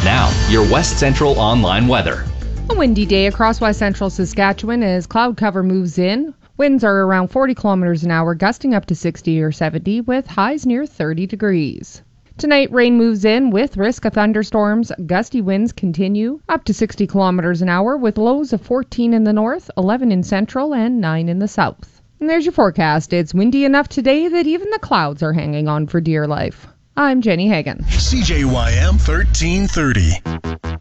Now, your West Central Online weather. A windy day across west central Saskatchewan as cloud cover moves in. Winds are around 40 kilometers an hour, gusting up to 60 or 70 with highs near 30 degrees. Tonight, rain moves in with risk of thunderstorms. Gusty winds continue up to 60 kilometers an hour with lows of 14 in the north, 11 in central, and 9 in the south. And there's your forecast. It's windy enough today that even the clouds are hanging on for dear life. I'm Jenny Hagan. CJYM 1330.